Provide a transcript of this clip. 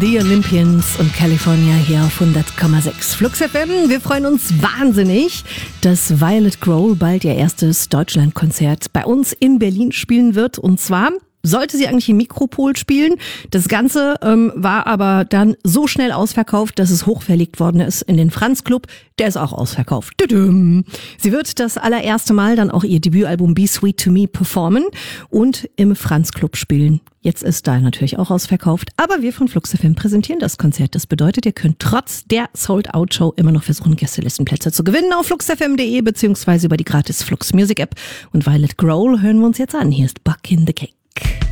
The Olympians und California hier auf 100,6 Flux FM. Wir freuen uns wahnsinnig, dass Violet Grohl bald ihr erstes Deutschlandkonzert bei uns in Berlin spielen wird. Und zwar sollte sie eigentlich im Mikropol spielen. Das Ganze war aber dann so schnell ausverkauft, dass es hochverlegt worden ist in den Franz Club. Der ist auch ausverkauft. Tudum. Sie wird das allererste Mal dann auch ihr Debütalbum Be Sweet to Me performen und im Franz Club spielen. Jetzt ist da natürlich auch ausverkauft, aber wir von Flux FM präsentieren das Konzert. Das bedeutet, ihr könnt trotz der Sold-Out-Show immer noch versuchen, Gästelistenplätze zu gewinnen auf fluxfm.de beziehungsweise über die gratis Flux Music App. Und Violet Grohl hören wir uns jetzt an. Hier ist Buck in the Cake.